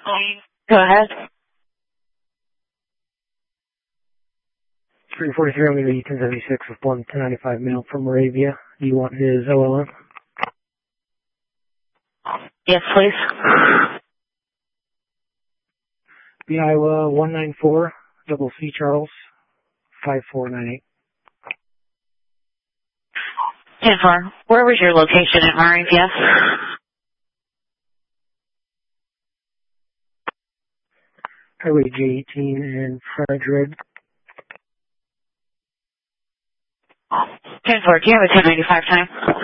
Go ahead. 343, I'm going to be 1076 with 1095 mail from Moravia. Do you want his OLM? Yes, please. The Iowa 194, double C Charles, 5498. 10-4. Where was your location at Moravia? Highway J18 in Frederick. 10-4. Do you have a 1095 time?